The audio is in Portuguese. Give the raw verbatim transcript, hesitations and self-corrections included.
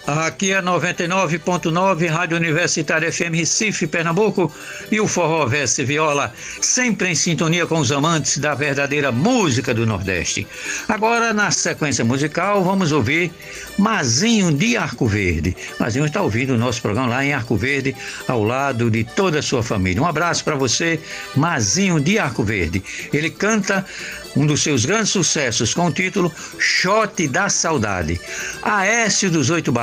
Aqui é noventa e nove ponto nove, Rádio Universitária F M Recife, Pernambuco, e o Forró Verso e Viola, sempre em sintonia com os amantes da verdadeira música do Nordeste. Agora, na sequência musical, vamos ouvir Mazinho de Arco Verde. Mazinho está ouvindo o nosso programa lá em Arco Verde, ao lado de toda a sua família. Um abraço para você, Mazinho de Arco Verde. Ele canta um dos seus grandes sucessos com o título Shot da Saudade. Aécio dos Oito